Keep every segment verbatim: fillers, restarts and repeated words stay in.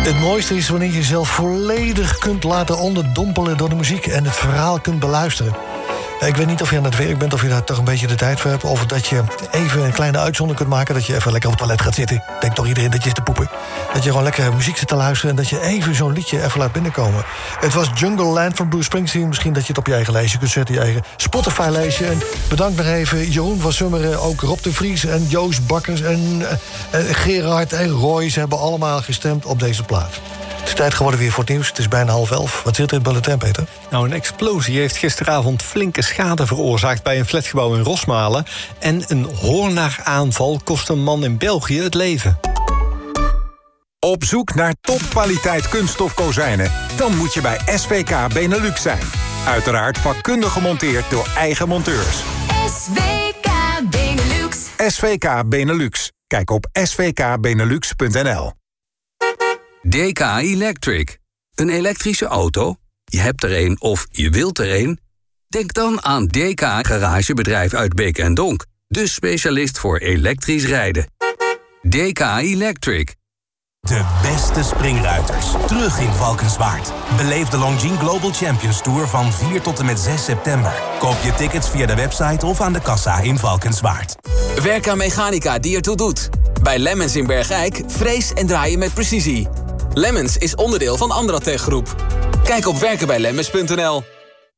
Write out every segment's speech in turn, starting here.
Het mooiste is wanneer je jezelf volledig kunt laten onderdompelen door de muziek en het verhaal kunt beluisteren. Ik weet niet of je aan het werk bent, of je daar toch een beetje de tijd voor hebt, of dat je even een kleine uitzondering kunt maken, dat je even lekker op het toilet gaat zitten. Denkt toch iedereen dat je is te poepen. Dat je gewoon lekker muziek zit te luisteren en dat je even zo'n liedje even laat binnenkomen. Het was Jungle Land van Bruce Springsteen. Misschien dat je het op je eigen lijstje kunt zetten, je eigen Spotify-lijstje. En bedankt nog even Jeroen van Summeren, ook Rob de Vries en Joost Bakkers en uh, uh, Gerard en Roy. Ze hebben allemaal gestemd op deze plaat. Het is tijd geworden weer voor het nieuws. Het is bijna half elf. Wat zit er in het bulletin, Peter? Nou, een explosie heeft gisteravond flinke schade veroorzaakt bij een flatgebouw in Rosmalen. En een hoornaaraanval kost een man in België het leven. Op zoek naar topkwaliteit kunststof kozijnen? Dan moet je bij S V K Benelux zijn. Uiteraard vakkundig gemonteerd door eigen monteurs. S V K Benelux. S V K Benelux. Kijk op s v k benelux punt n l. D K Electric. Een elektrische auto? Je hebt er een of je wilt er een? Denk dan aan D K Garagebedrijf uit Beek en Donk. De specialist voor elektrisch rijden. D K Electric. De beste springruiters. Terug in Valkenswaard. Beleef de Longines Global Champions Tour van vier tot en met zes september. Koop je tickets via de website of aan de kassa in Valkenswaard. Werk aan mechanica die ertoe doet. Bij Lemmens in Bergijk frees en draaien met precisie. Lemmens is onderdeel van Andratech Groep. Kijk op werken bij lemmens punt n l.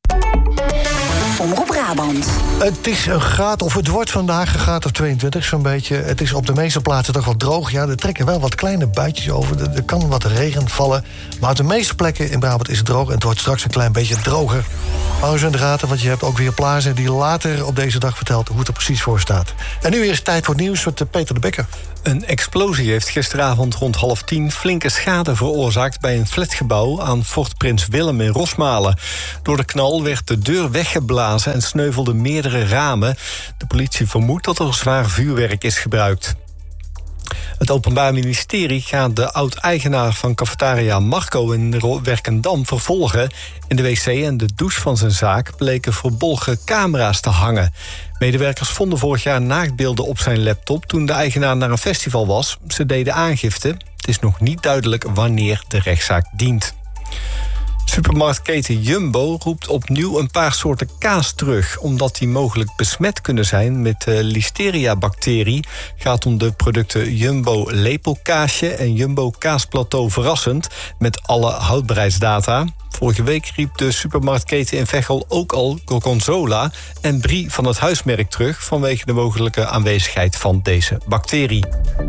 Omroep Brabant. Het is een graad, of het wordt vandaag een graad of tweeëntwintig zo'n beetje. Het is op de meeste plaatsen toch wel droog. Ja, er trekken wel wat kleine buitjes over. Er, er kan wat regen vallen. Maar op de meeste plekken in Brabant is het droog. En het wordt straks een klein beetje droger. Hou eens in de gaten, want je hebt ook weer plaatsen die later op deze dag vertelt hoe het er precies voor staat. En nu is tijd voor het nieuws met Peter de Bekker. Een explosie heeft gisteravond rond half tien flinke schade veroorzaakt bij een flatgebouw aan Fort Prins Willem in Rosmalen. Door de knal werd de deur weggeblazen en sneuvelden meerdere ramen. De politie vermoedt dat er zwaar vuurwerk is gebruikt. Het Openbaar Ministerie gaat de oud-eigenaar van cafetaria Marco in Werkendam vervolgen. In de wc en de douche van zijn zaak bleken verbolgen camera's te hangen. Medewerkers vonden vorig jaar naaktbeelden op zijn laptop toen de eigenaar naar een festival was. Ze deden aangifte. Het is nog niet duidelijk wanneer de rechtszaak dient. Supermarktketen Jumbo roept opnieuw een paar soorten kaas terug, omdat die mogelijk besmet kunnen zijn met de Listeria-bacterie. Gaat om de producten Jumbo lepelkaasje en Jumbo kaasplateau verrassend, met alle houdbaarheidsdata. Vorige week riep de supermarktketen in Veghel ook al Gorgonzola en Brie van het huismerk terug vanwege de mogelijke aanwezigheid van deze bacterie.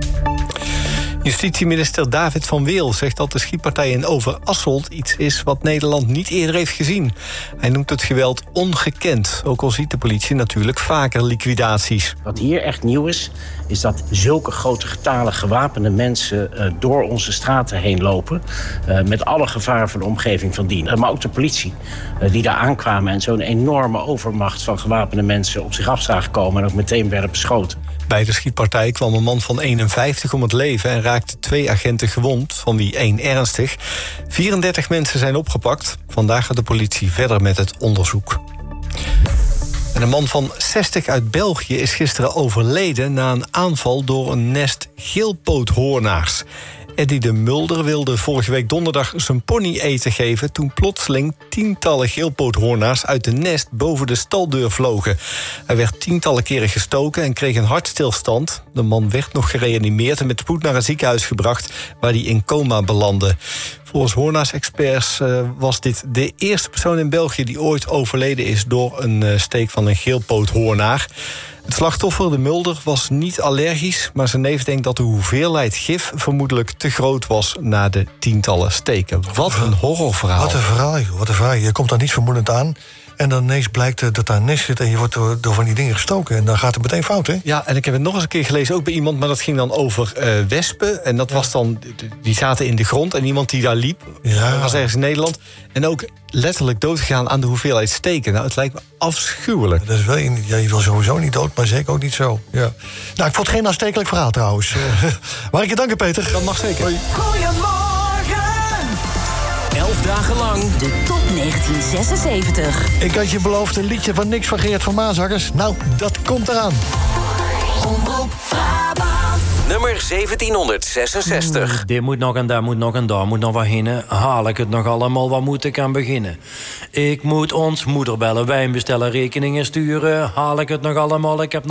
Justitieminister David van Weel zegt dat de schietpartij in Overasselt iets is wat Nederland niet eerder heeft gezien. Hij noemt het geweld ongekend, ook al ziet de politie natuurlijk vaker liquidaties. Wat hier echt nieuw is, is dat zulke grote getalen gewapende mensen uh, door onze straten heen lopen, Uh, met alle gevaren voor de omgeving van dien. Uh, maar ook de politie, uh, die daar aankwamen en zo'n enorme overmacht van gewapende mensen op zich af zagen komen en ook meteen werden beschoten. Bij de schietpartij kwam een man van eenenvijftig om het leven en raakte twee agenten gewond, van wie één ernstig. vierendertig mensen zijn opgepakt. Vandaag gaat de politie verder met het onderzoek. En een man van zestig uit België is gisteren overleden na een aanval door een nest geelpoothoornaars. Eddie de Mulder wilde vorige week donderdag zijn pony eten geven toen plotseling tientallen geelpoothoornaars uit de nest boven de staldeur vlogen. Hij werd tientallen keren gestoken en kreeg een hartstilstand. De man werd nog gereanimeerd en met spoed naar een ziekenhuis gebracht waar hij in coma belandde. Volgens hoornaars-experts uh, was dit de eerste persoon in België die ooit overleden is door een uh, steek van een geelpoothoornaar. Het slachtoffer, de Mulder, was niet allergisch, maar zijn neef denkt dat de hoeveelheid gif vermoedelijk te groot was na de tientallen steken. Wat een horrorverhaal. Wat een verhaal, joh. Wat een verhaal. Je komt daar niet vermoedend aan en dan ineens blijkt dat daar een nest zit en je wordt door, door van die dingen gestoken en dan gaat het meteen fout, hè? Ja, en ik heb het nog eens een keer gelezen, ook bij iemand, maar dat ging dan over uh, wespen. En dat ja. was dan, die zaten in de grond en iemand die daar liep, ja. was ergens in Nederland. En ook letterlijk doodgegaan aan de hoeveelheid steken. Nou, het lijkt me afschuwelijk. Dat is wel, ja, je wil sowieso niet dood, maar zeker ook niet zo. Ja. Nou, ik vond het geen aanstekelijk verhaal trouwens. Mag ik je danken, Peter? Dat mag zeker. Hoi. Goedemorgen. Elf dagen lang de top negentien zesenzeventig. Ik had je beloofd een liedje van Niks van Geert van Maasakkers. Nou, dat komt eraan. Omroep Brabant. nummer zeventienhonderdzesenzestig. Hmm, dit moet nog en daar moet nog en daar moet nog wat heen. Haal ik het nog allemaal, waar moet ik aan beginnen? Ik moet ons moeder bellen, wijn bestellen, rekeningen sturen. Haal ik het nog allemaal, ik heb